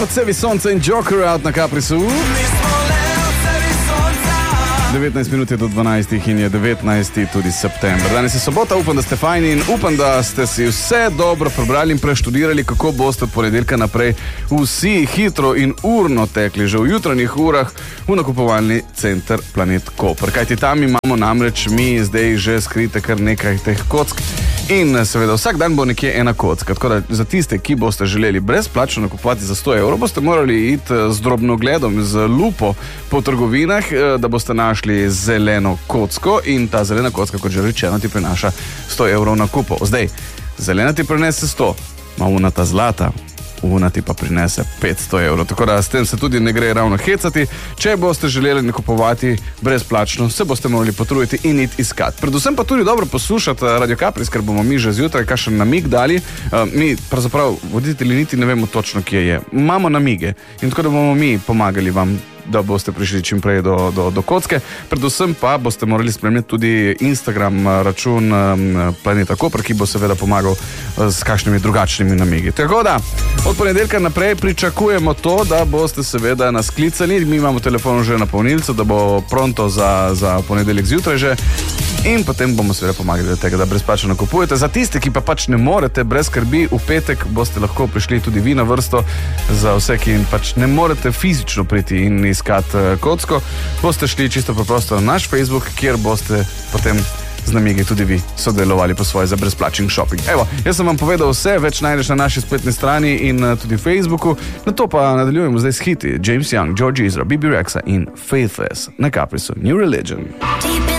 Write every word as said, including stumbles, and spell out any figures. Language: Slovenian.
Cevi Sonce in Joker out na Caprisu. devetnajst minut je do dvanajstih in je devetnajsti tudi september. Danes je sobota, upam, da ste fajni in upam, da ste si vse dobro prebrali in preštudirali, kako boste od ponedeljka naprej vsi hitro in urno tekli že v jutranjih urah v nakupovalni center Planet Koper. Kajti tam imamo namreč mi zdaj že skrite kar nekaj teh kock in seveda vsak dan bo nekje ena kocka. Tako da za tiste, ki boste želeli brezplačno nakupovati za sto evrov, boste morali iti z drobnogledom, z lupo po trgovinah, da boste našli zeleno kocko in ta zelena kocka, kot že rečeno, ti prinaša sto evrov nakupov. Zdaj, zelena ti prinese sto, ma una ta zlata, una ti pa prinese petsto evrov. Tako da s tem se tudi ne gre ravno hecati. Če boste želeli nakupovati brezplačno, se boste morali potruditi in iti iskati. Predvsem pa tudi dobro poslušati Radio Capris, ker bomo mi že zjutraj kakšen namig dali. Uh, mi pravzaprav voditelji niti ne vemo točno, kje je. Imamo namige in tako da bomo mi pomagali vam, da boste prišli čim prej do, do, do kocke. Predvsem pa boste morali spremljati tudi Instagram račun um, Planeta Koper, ki bo seveda pomagal s kakšnimi drugačnimi namigi. Tako da, od ponedeljka naprej pričakujemo to, da boste seveda nas klicali. Mi imamo telefon že na polnilcu, da bo pronto za, za ponedeljek zjutraj že. In potem bomo seveda pomagali do tega, da brezplačno nakupujete. Za tiste, ki pa pač ne morete, brez skrbi, v petek boste lahko prišli tudi vi na vrsto. Za vse, ki pač ne morete fizično priti in iskati kocko, boste šli čisto preprosto na naš Facebook, kjer boste potem z namigi tudi vi sodelovali po svoje za brezplačen shopping. Evo, jaz sem vam povedal vse, več najdeš na naši spletni strani in tudi Facebooku. Na to pa nadaljujemo zdaj s hiti. James Young, George Ezra, B B Rexa in Faithless na Caprisu New Religion.